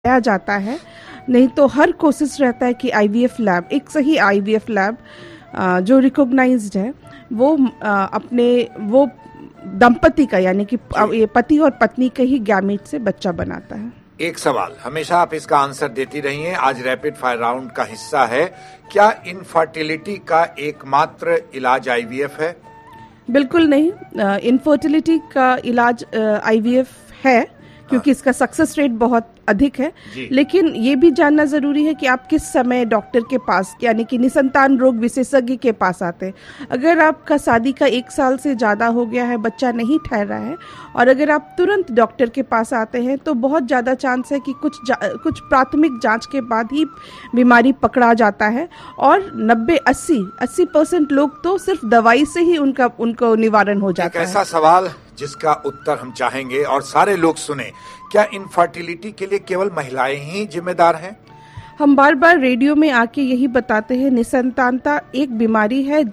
पाया जाता है। नहीं तो हर कोशिश रहता है कि आईवीएफ लैब, एक सही आईवीएफ लैब जो रिकॉग्नाइज्ड है, वो अपने वो दंपति का, यानी कि ये पति और पत्नी के ही गैमेट से बच्चा बनाता है। एक सवाल, हमेशा आप इसका आंसर देती रही हैं, आज रैपिड फायर राउंड का हिस्सा है। क्या इनफर्टिलिटी का एकमात्र इलाज आईवीएफ है? बिल्कुल नहीं। इनफर्टिलिटी का इलाज आईवीएफ है, क्योंकि इसका सक्सेस रेट बहुत अधिक है। लेकिन ये भी जानना जरूरी है कि आप किस समय डॉक्टर के पास, यानी कि निसंतान रोग विशेषज्ञ के पास आते हैं। अगर आपका शादी का 1 साल से ज़्यादा हो गया है, बच्चा नहीं ठहरा है, और अगर आप तुरंत डॉक्टर के पास आते हैं, तो बहुत ज़्यादा चांस है कि कुछ प्राथमिक जांच के बाद ही बीमारी पकड़ा जाता है। और 90-80% लोग तो सिर्फ दवाई से ही उनको निवारण हो जाता है। ऐसा सवाल जिसका उत्तर हम चाहेंगे और सारे लोग सुने, क्या इनफर्टिलिटी के लिए केवल महिलाएं ही जिम्मेदार हैं? हम बार बार रेडियो में आके यही बताते हैं, निसंतानता एक बीमारी है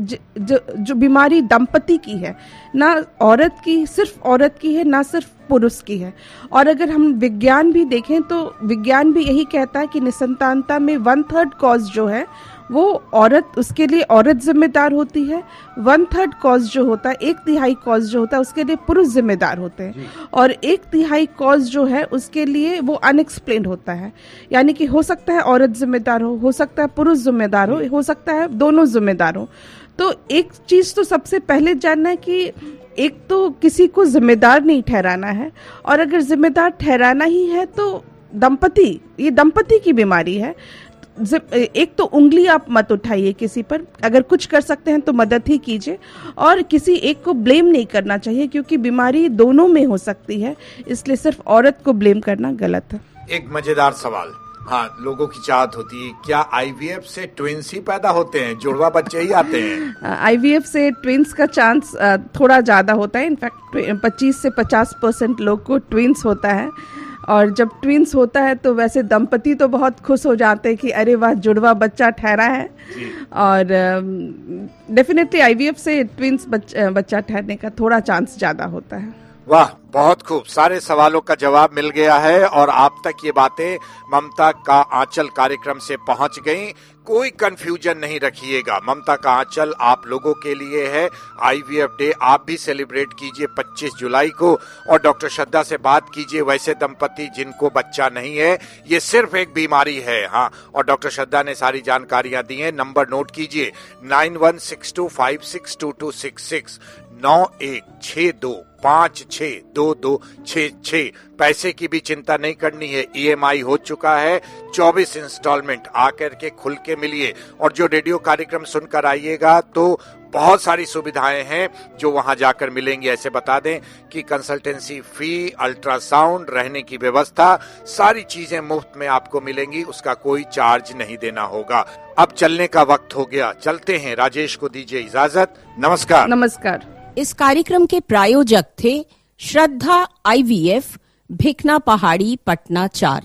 जो बीमारी दंपति की है, ना औरत की, सिर्फ औरत की है, ना सिर्फ पुरुष की है। और अगर हम विज्ञान भी देखें तो विज्ञान भी यही कहता है कि निसंतानता में 1/3 कॉज जो है वो औरत, उसके लिए औरत जिम्मेदार होती है। 1/3 कॉज जो होता है, 1/3 कॉज जो होता है, उसके लिए पुरुष जिम्मेदार होते हैं। और 1/3 कॉज जो है उसके लिए वो अनएक्सप्लेन्ड होता है, यानी कि हो सकता है औरत जिम्मेदार हो सकता है पुरुष जिम्मेदार हो सकता है दोनों जिम्मेदार हो। तो एक चीज तो सबसे पहले जानना है कि एक तो किसी को जिम्मेदार नहीं ठहराना है, और अगर जिम्मेदार ठहराना ही है तो ये दंपति की बीमारी है। एक तो उंगली आप मत उठाइए किसी पर, अगर कुछ कर सकते हैं तो मदद ही कीजिए, और किसी एक को ब्लेम नहीं करना चाहिए, क्योंकि बीमारी दोनों में हो सकती है, इसलिए सिर्फ औरत को ब्लेम करना गलत है। एक मजेदार सवाल, हाँ, लोगों की चाहत होती है, क्या आईवीएफ से ट्विंस ही पैदा होते हैं, जुड़वा बच्चे ही आते हैं? आईवीएफ से ट्विंस का चांस थोड़ा ज्यादा होता है। इनफैक्ट 25 से 50% लोग को ट्विंस होता है। और जब ट्विंस होता है तो वैसे दंपति तो बहुत खुश हो जाते हैं कि अरे वाह, जुड़वा बच्चा ठहरा है। और डेफिनेटली आईवीएफ से ट्विंस बच्चा ठहरने का थोड़ा चांस ज्यादा होता है। वाह, बहुत खूब, सारे सवालों का जवाब मिल गया है और आप तक ये बातें ममता का आंचल कार्यक्रम से पहुंच गई। कोई कंफ्यूजन नहीं रखिएगा, ममता का आंचल आप लोगों के लिए है। आईवीएफ डे आप भी सेलिब्रेट कीजिए 25 जुलाई को, और डॉक्टर श्रद्धा से बात कीजिए। वैसे दंपति जिनको बच्चा नहीं है, ये सिर्फ एक बीमारी है, हाँ, और डॉक्टर श्रद्धा ने सारी जानकारियां दी हैं। नंबर नोट कीजिए, 9162562266, 9162562266। पैसे की भी चिंता नहीं करनी है, ईएमआई हो चुका है, 24 इंस्टॉलमेंट आकर के खुल के मिलिए। और जो रेडियो कार्यक्रम सुनकर आइएगा तो बहुत सारी सुविधाएं हैं जो वहां जाकर मिलेंगी। ऐसे बता दें कि कंसल्टेंसी फी, अल्ट्रासाउंड, रहने की व्यवस्था, सारी चीजें मुफ्त में आपको मिलेंगी, उसका कोई चार्ज नहीं देना होगा। अब चलने का वक्त हो गया, चलते हैं। राजेश को दीजिए इजाजत, नमस्कार। नमस्कार। इस कार्यक्रम के प्रायोजक थे श्रद्धा आईवीएफ, भिकना पहाड़ी, पटना 4।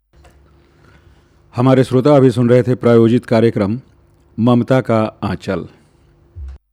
हमारे श्रोता अभी सुन रहे थे प्रायोजित कार्यक्रम ममता का आंचल।